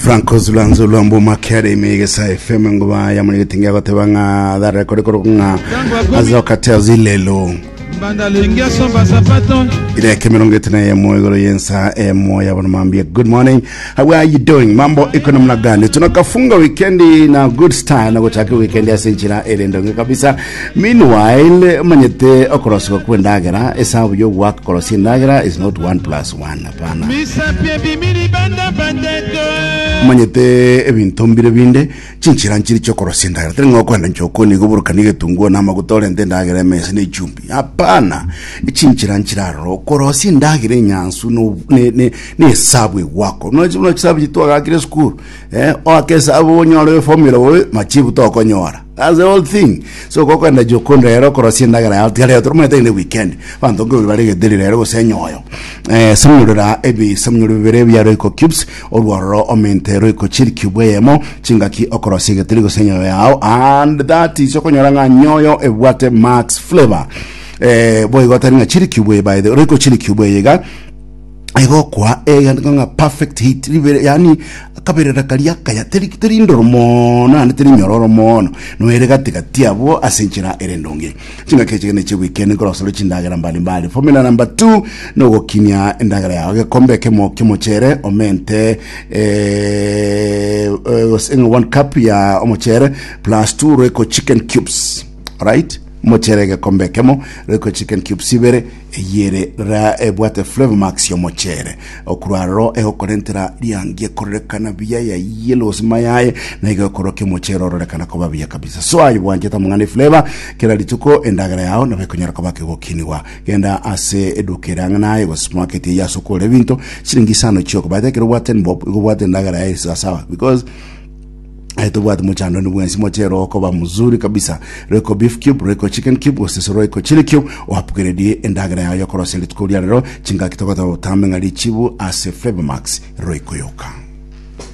Franco Zulanzo Lambo Makere Megasa FM ngoba yamulitinga gotebanga da record ko nga azokatea zilelo banda lengia somba sapato ile kemelongetena ya moyo yensa moyo abamambia good morning, how are you doing, mambo iko namna gani? Tunakafunga weekend na good style na gotaka weekend ya senchira elendonge kabisa. Meanwhile manyete okoroso kwendagera esabu yo work korosi ndagera is not 1+1 hapana. Misa pie bimini banda bandeto manyete ebintombire binde chinchira nchiri chokorosi ndagera tengo kwenda nchokoni goburukanige tunguo na magutore ndendagera mesi ni chumbi hapana. Chinchira nchiraro korosi ndagire nyansu no ne sabwe wako no chisabu chitwa akire school o akesa abo nyoro formula we machibu to konyora. That's the whole thing. So koko enda jokonda ero korosi ndagara yatire yaturumete in the weekend bando go barige delire ero senyoyo samurura ebi samurura bere ya Royco Cubes orwaro omente Royco Chili Cube yemo chingaki okorosi getirigo senyoyo yao, and that is okonyora nyoyo ebwate max flavor boy got a Chili Cube by the Royco Chili Cube yega ego kwa nga perfect hit yani akaberera kaliya kaya teri ndoromona ne teri nyororomono no erega tikatiabo asenchira erendonge chinga kechene che weekend korosolo chindagara mbali formula number 2 no gokinya endagara yawe kombe kimochere omente in 1 cup ya omochere plus 2 Royco chicken cubes, right? Mochere ke kombe kemo Royco chicken cubes ibere yere ra boîte Flavor Max yo mochere okuraro okorentera liangie korekana biya ya yellow mayaye na igakoroke mochere orekana ko babiya kabisa. So ayi bwanje tamungane flavor kera lituko endagara yao na bekonyara ko bake gokiniwa genda ase edukeranga naye go supermarket ya sokole binto shiringi sano choko batekero waten bob go waten ndagara ya sawa because aito bwat muchando ndubwensi mochero okoba mzuri kabisa. Royco beef cube, Royco chicken cube, osese Royco chili cube oapukiredi endagara ya yokoroseli tukulia rero chinga kitokota utambe ngali chibu ase Flavor Max Royco yoka.